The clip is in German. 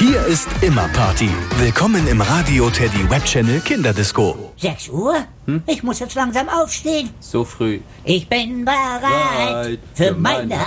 Hier ist immer Party. Willkommen im Radio Teddy Web Channel Kinderdisco. 6 Uhr? Ich muss jetzt langsam aufstehen. So früh. Ich bin bereit für meine